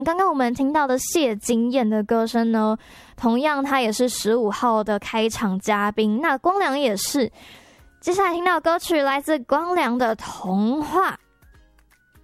刚刚我们听到的谢金燕的歌声呢，同样她也是15号的开场嘉宾，那光良也是。接下来听到的歌曲来自光良的《童话》。